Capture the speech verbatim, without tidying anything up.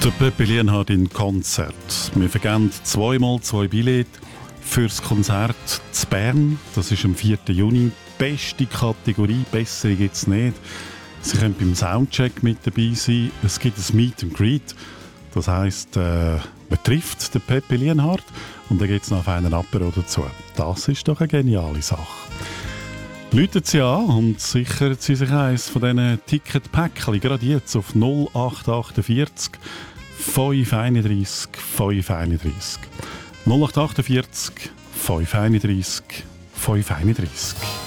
Der Peppi Lienhard in Konzert. Wir vergeben zweimal zwei Billette fürs Konzert zu Bern. Das ist am vierten Juni. Beste Kategorie, bessere gibt es nicht. Sie können beim Soundcheck mit dabei sein. Es gibt ein Meet and Greet. Das heisst, äh, man trifft den Peppi Lienhard und dann gibt es noch einen Apero dazu. Das ist doch eine geniale Sache. Läutet Sie an und sichern Sie sich eines von diesen Ticketpäckchen gerade jetzt auf null acht achtundvierzig fünf einunddreißig fünf einunddreißig. null acht achtundvierzig fünf einunddreißig fünf einunddreißig.